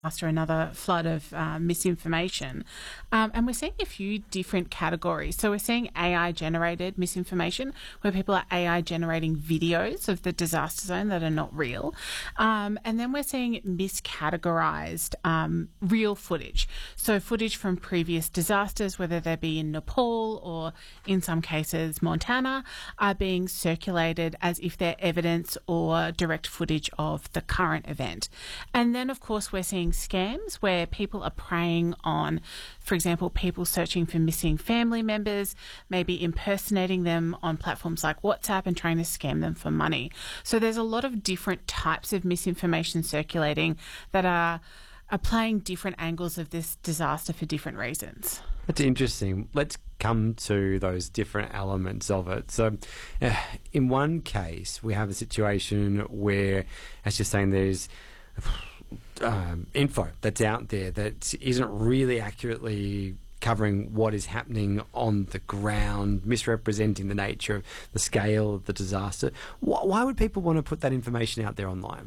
after another flood of misinformation. And we're seeing a few different categories. So we're seeing AI-generated misinformation, where people are AI generating videos of the disaster zone that are not real. And then we're seeing miscategorized real footage. So footage from previous disasters, whether they be in Nepal or in some cases Montana, are being circulated as if they're evidence or direct footage of the current event. And then, of course, we're seeing scams where people are preying on, for example, people searching for missing family members, maybe impersonating them on platforms like WhatsApp and trying to scam them for money. So there's a lot of different types of misinformation circulating that are playing different angles of this disaster for different reasons. That's interesting. Let's come to those different elements of it. So in one case, we have a situation where, as you're saying, there's info that's out there that isn't really accurately covering what is happening on the ground, misrepresenting the nature of the scale of the disaster. Why would people want to put that information out there online?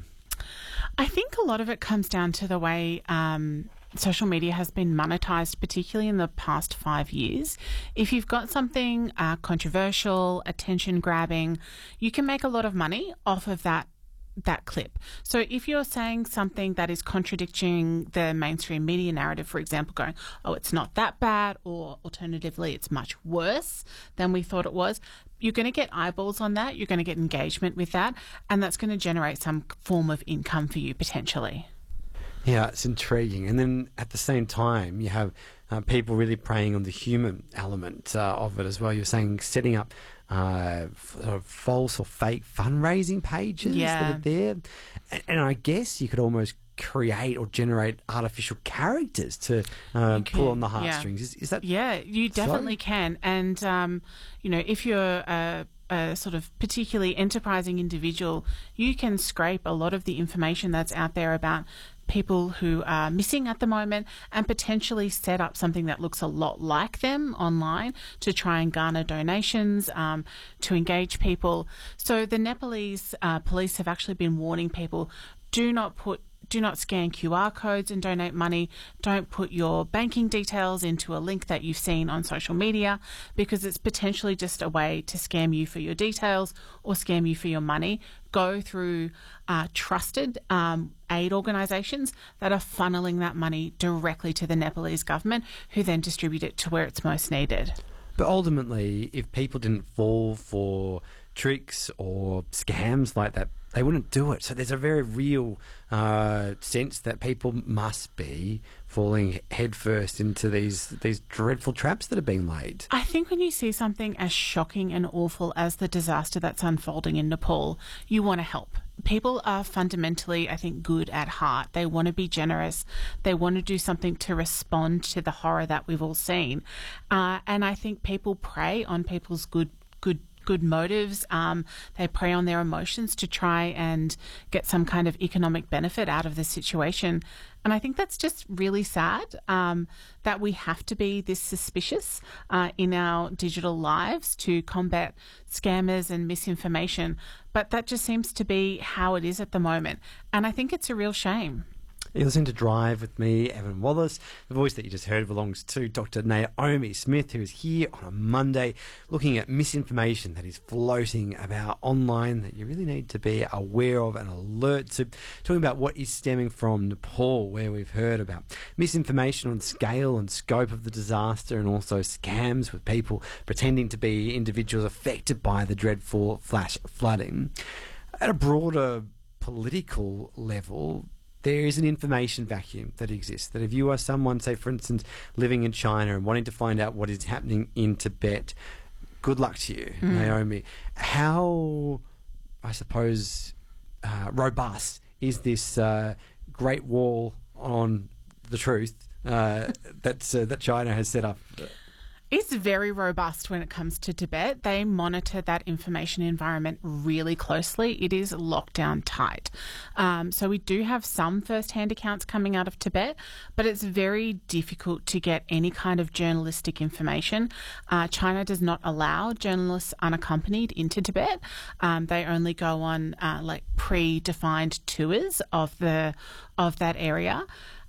I think a lot of it comes down to the way social media has been monetized, particularly in the past 5 years. If you've got something controversial, attention-grabbing, you can make a lot of money off of that clip. So if you're saying something that is contradicting the mainstream media narrative, for example, going, oh, it's not that bad, or alternatively, it's much worse than we thought it was, you're going to get eyeballs on that, you're going to get engagement with that, and that's going to generate some form of income for you potentially. Yeah, it's intriguing. And then at the same time, you have people really preying on the human element of it as well. You're saying setting up sort of false or fake fundraising pages that are there. And I guess you could almost create or generate artificial characters to pull on the heartstrings. Is that Yeah, you definitely can. And, if you're a sort of particularly enterprising individual, you can scrape a lot of the information that's out there about people who are missing at the moment and potentially set up something that looks a lot like them online to try and garner donations, to engage people. So the Nepalese police have actually been warning people, do not scan QR codes and donate money. Don't put your banking details into a link that you've seen on social media, because it's potentially just a way to scam you for your details or scam you for your money. Go through trusted aid organisations that are funneling that money directly to the Nepalese government, who then distribute it to where it's most needed. But ultimately, if people didn't fall for tricks or scams like that, they wouldn't do it. So there's a very real sense that people must be falling headfirst into these dreadful traps that are being laid. I think when you see something as shocking and awful as the disaster that's unfolding in Nepal, you want to help. People are fundamentally, I think, good at heart. They want to be generous. They want to do something to respond to the horror that we've all seen. And I think people prey on people's good motives. They prey on their emotions to try and get some kind of economic benefit out of the situation. And I think that's just really sad, that we have to be this suspicious in our digital lives to combat scammers and misinformation. But that just seems to be how it is at the moment. And I think it's a real shame. You're listening to Drive with me, Evan Wallace. The voice that you just heard belongs to Dr. Naomi Smith, who is here on a Monday looking at misinformation that is floating about online that you really need to be aware of and alert to. Talking about what is stemming from Nepal, where we've heard about misinformation on scale and scope of the disaster, and also scams with people pretending to be individuals affected by the dreadful flash flooding. At a broader political level, there is an information vacuum that exists. That if you are someone, say for instance, living in China and wanting to find out what is happening in Tibet, good luck to you, Naomi. How, I suppose, robust is this Great Wall on the truth that China has set up? It's very robust when it comes to Tibet. They monitor that information environment really closely. It is locked down tight. So we do have some first-hand accounts coming out of Tibet, but it's very difficult to get any kind of journalistic information. China does not allow journalists unaccompanied into Tibet. They only go on predefined tours of that area.